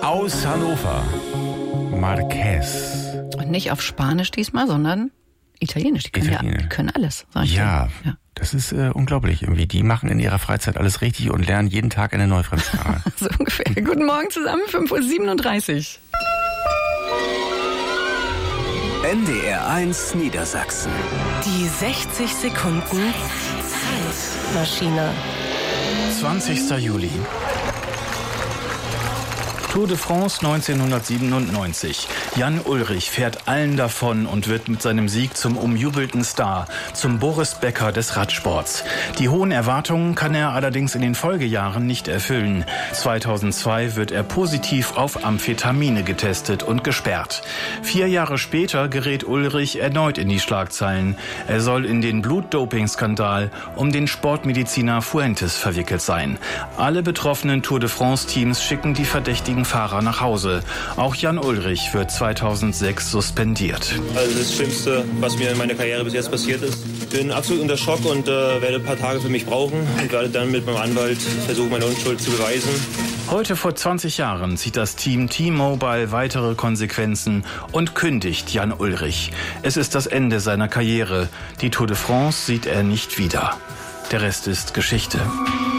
Aus Hannover, Marquez. Und nicht auf Spanisch diesmal, sondern Italienisch. Die können alles. Sag ich ja, ja, das ist unglaublich irgendwie. Die machen in ihrer Freizeit alles richtig und lernen jeden Tag eine neue Fremdsprache. So ungefähr. Guten Morgen zusammen, 5:37 Uhr. NDR1 Niedersachsen. Die 60 Sekunden Zeitmaschine. 20. Juli. Tour de France 1997. Jan Ullrich fährt allen davon und wird mit seinem Sieg zum umjubelten Star, zum Boris Becker des Radsports. Die hohen Erwartungen kann er allerdings in den Folgejahren nicht erfüllen. 2002 wird er positiv auf Amphetamine getestet und gesperrt. 4 Jahre später gerät Ullrich erneut in die Schlagzeilen. Er soll in den Blutdoping-Skandal um den Sportmediziner Fuentes verwickelt sein. Alle betroffenen Tour de France-Teams schicken die verdächtigen Fahrer nach Hause. Auch Jan Ullrich wird 2006 suspendiert. Also das Schlimmste, was mir in meiner Karriere bis jetzt passiert ist. Ich bin absolut unter Schock und werde ein paar Tage für mich brauchen und werde dann mit meinem Anwalt versuchen, meine Unschuld zu beweisen. Heute vor 20 Jahren zieht das Team T-Mobile weitere Konsequenzen und kündigt Jan Ullrich. Es ist das Ende seiner Karriere. Die Tour de France sieht er nicht wieder. Der Rest ist Geschichte.